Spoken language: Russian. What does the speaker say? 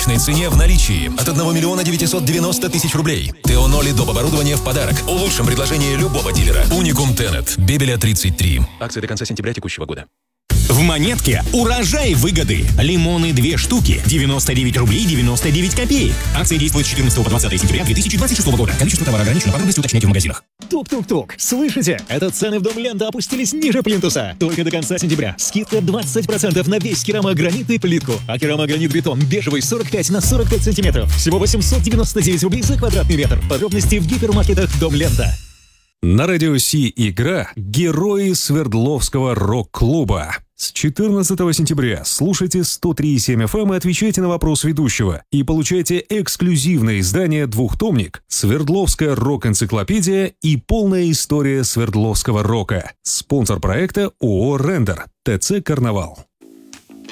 отличной цене в наличии от 1 миллиона 990 тысяч рублей. Теоноли доп. Оборудование в подарок. Лучшем предложении любого дилера. Уникум Тенет. Бебеля 33. Акция до конца сентября текущего года. В Монетке урожай выгоды. Лимоны 2 штуки. 99 рублей 99 копеек. Акция действует с 14 по 20 сентября 2026 года. Количество товара ограничено. Подробности уточняйте в магазинах. Тук-тук-тук. Слышите? Это цены в Дом Лента опустились ниже плинтуса. Только до конца сентября. Скидка 20% на весь керамогранит и плитку. А керамогранит-бетон бежевый 45 на 45 сантиметров. Всего 899 рублей за квадратный метр. Подробности в гипермаркетах Дом Лента. На радио Си игра «Герои Свердловского рок-клуба». С 14 сентября слушайте 103,7 FM и отвечайте на вопрос ведущего. И получайте эксклюзивное издание двухтомник «Свердловская рок-энциклопедия» и полная история Свердловского рока. Спонсор проекта ООО «Рендер». ТЦ «Карнавал».